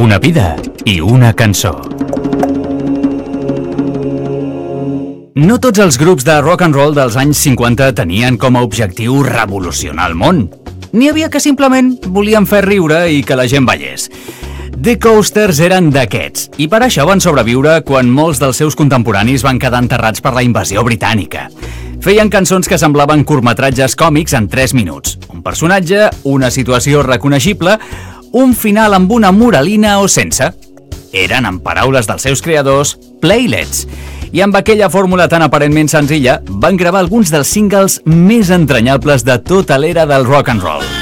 Una vida i una cançó. No tots els grups de rock and roll dels anys 50 tenien com a objectiu revolucionar el món. N'hi havia que simplement volien fer riure i que la gent ballés. The Coasters eren d'aquests, i per això van sobreviure quan molts dels seus contemporanis van quedar enterrats per la invasió britànica. Feien cançons que semblaven curtmetratges còmics en 3 minuts. Un personatge, una situació reconeixible, un final amb una moralina o sense. Eren, en paraules dels seus creadors, playlets. I amb aquella fórmula tan aparentment senzilla, van gravar alguns dels singles més entranyables de tota l'era del rock and roll.